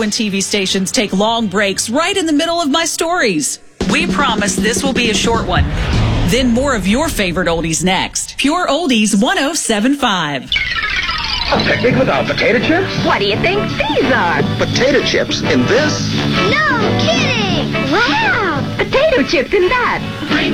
when TV stations take long breaks right in the middle of my stories. We promise this will be a short one. Then more of your favorite oldies next. Pure Oldies 107.5. A picnic without potato chips? What do you think these are? Potato chips in this? No kidding! Wow! Potato chips in that.